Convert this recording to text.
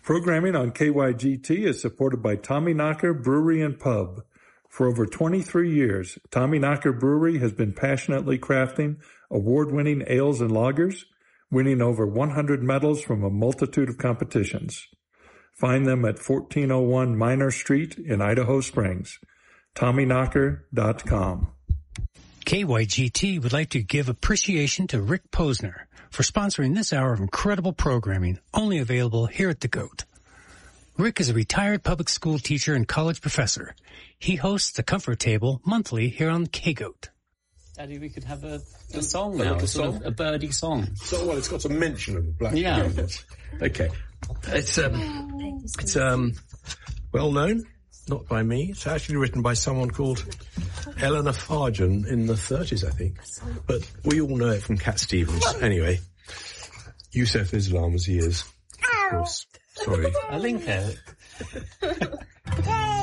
Programming on KYGT is supported by Tommyknocker Brewery and Pub. For over 23 years, Tommyknocker Brewery has been passionately crafting award-winning ales and lagers, winning over 100 medals from a multitude of competitions. Find them at 1401 Minor Street in Idaho Springs. Tommyknocker.com. KYGT would like to give appreciation to Rick Posner for sponsoring this hour of incredible programming, only available here at The Goat. Rick is a retired public school teacher and college professor. He hosts the Comfort Table monthly here on K-Goat. Daddy, we could have a song now, a birdie song. So, well, it's got a mention of the black. Yeah. Okay. It's well known, not by me. It's actually written by someone called Eleanor Fargen in the 30s, I think. But we all know it from Cat Stevens. Anyway, Yusuf Islam as he is, of course. Sorry. I link it.